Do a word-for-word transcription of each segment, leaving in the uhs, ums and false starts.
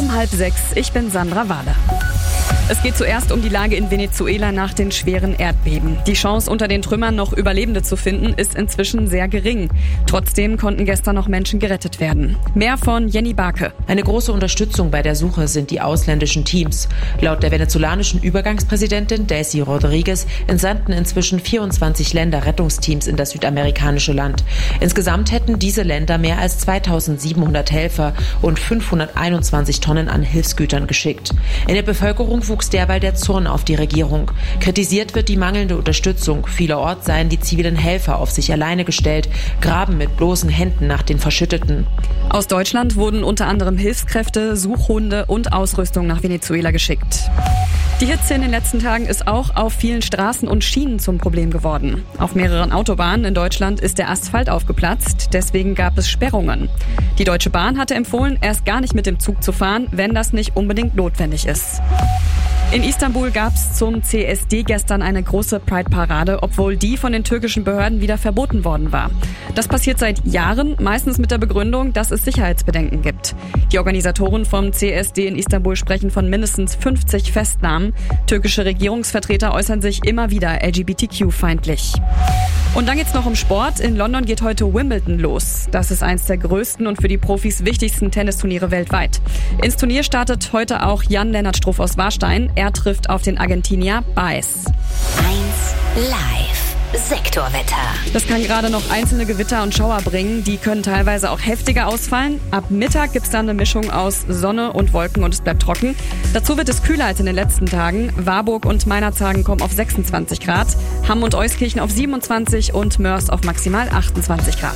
Um halb sechs. Ich bin Sandra Wahler. Es geht zuerst um die Lage in Venezuela nach den schweren Erdbeben. Die Chance, unter den Trümmern noch Überlebende zu finden, ist inzwischen sehr gering. Trotzdem konnten gestern noch Menschen gerettet werden. Mehr von Jenny Barke. Eine große Unterstützung bei der Suche sind die ausländischen Teams. Laut der venezolanischen Übergangspräsidentin Daisy Rodriguez entsandten inzwischen vierundzwanzig Länder Rettungsteams in das südamerikanische Land. Insgesamt hätten diese Länder mehr als zweitausendsiebenhundert Helfer und fünfhunderteinundzwanzig Tonnen an Hilfsgütern geschickt. In der Bevölkerung wuchs derweil der Zorn auf die Regierung. Kritisiert wird die mangelnde Unterstützung. Vielerorts seien die zivilen Helfer auf sich alleine gestellt, graben mit bloßen Händen nach den Verschütteten. Aus Deutschland wurden unter anderem Hilfskräfte, Suchhunde und Ausrüstung nach Venezuela geschickt. Die Hitze in den letzten Tagen ist auch auf vielen Straßen und Schienen zum Problem geworden. Auf mehreren Autobahnen in Deutschland ist der Asphalt aufgeplatzt, deswegen gab es Sperrungen. Die Deutsche Bahn hatte empfohlen, erst gar nicht mit dem Zug zu fahren, wenn das nicht unbedingt notwendig ist. In Istanbul gab es zum C S D gestern eine große Pride-Parade, obwohl die von den türkischen Behörden wieder verboten worden war. Das passiert seit Jahren, meistens mit der Begründung, dass es Sicherheitsbedenken gibt. Die Organisatoren vom C S D in Istanbul sprechen von mindestens fünfzig Festnahmen. Türkische Regierungsvertreter äußern sich immer wieder L G B T Q-feindlich. Und dann geht's noch um Sport. In London geht heute Wimbledon los. Das ist eins der größten und für die Profis wichtigsten Tennisturniere weltweit. Ins Turnier startet heute auch Jan-Lennart Struff aus Warstein. Er trifft auf den Argentinier Baez. eins live. Sektorwetter. Das kann gerade noch einzelne Gewitter und Schauer bringen. Die können teilweise auch heftiger ausfallen. Ab Mittag gibt's dann eine Mischung aus Sonne und Wolken und es bleibt trocken. Dazu wird es kühler als in den letzten Tagen. Warburg und Meinerzhagen kommen auf sechsundzwanzig Grad. Hamm und Euskirchen auf siebenundzwanzig und Mörs auf maximal achtundzwanzig Grad.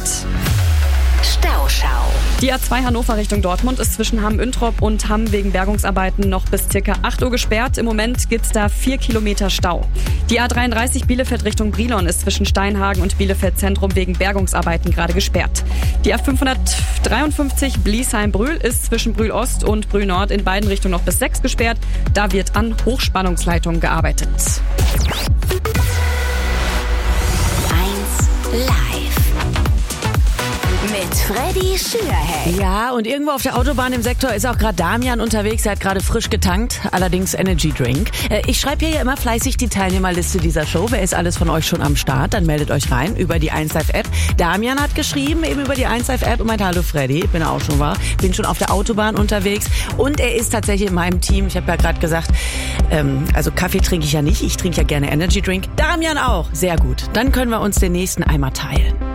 Stauschau. Die A zwei Hannover Richtung Dortmund ist zwischen Hamm-Üntrop und Hamm wegen Bergungsarbeiten noch bis circa acht Uhr gesperrt. Im Moment gibt's da vier Kilometer Stau. Die A dreiunddreißig Bielefeld Richtung Brilon ist zwischen Steinhagen und Bielefeld Zentrum wegen Bergungsarbeiten gerade gesperrt. Die A fünfhundertdreiundfünfzig Bliesheim-Brühl ist zwischen Brühl Ost und Brühl Nord in beiden Richtungen noch bis sechs gesperrt. Da wird an Hochspannungsleitungen gearbeitet. eins live. Mit Freddy Schürheck. Ja, und irgendwo auf der Autobahn im Sektor ist auch gerade Damian unterwegs. Er hat gerade frisch getankt, allerdings Energy Drink. Äh, ich schreibe hier ja immer fleißig die Teilnehmerliste dieser Show. Wer ist alles von euch schon am Start? Dann meldet euch rein über die eins Live App. Damian hat geschrieben, eben über die eins Live App und meint, hallo Freddy, bin auch schon wahr. Bin schon auf der Autobahn unterwegs. Und er ist tatsächlich in meinem Team. Ich habe ja gerade gesagt, ähm, also Kaffee trinke ich ja nicht. Ich trinke ja gerne Energy Drink. Damian auch. Sehr gut. Dann können wir uns den nächsten Eimer teilen.